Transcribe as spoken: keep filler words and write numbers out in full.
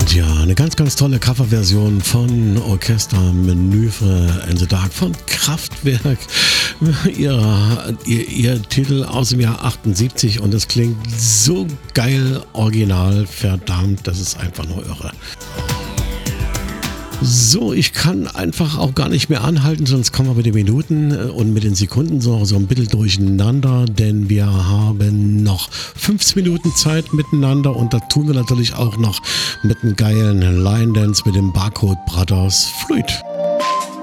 Ja, eine ganz, ganz tolle Coverversion von Orchester Manövre in the Dark von Kraftwerk. Ihr, ihr, ihr Titel aus dem Jahr achtundsiebzig und es klingt so geil original, verdammt, das ist einfach nur irre. So, ich kann einfach auch gar nicht mehr anhalten, sonst kommen wir mit den Minuten und mit den Sekunden so, so ein bisschen durcheinander, denn wir haben noch fünfzehn Minuten Zeit miteinander und da tun wir natürlich auch noch mit einem geilen Line Dance mit dem Barcode Brothers Fluid.